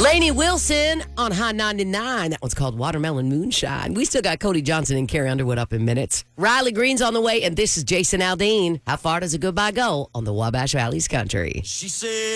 Lainey Wilson on High 99. That one's called Watermelon Moonshine. We still got Cody Johnson and Carrie Underwood up in minutes. Riley Green's on the way, and this is Jason Aldean. How far does a goodbye go on the Wabash Valley's country? She said.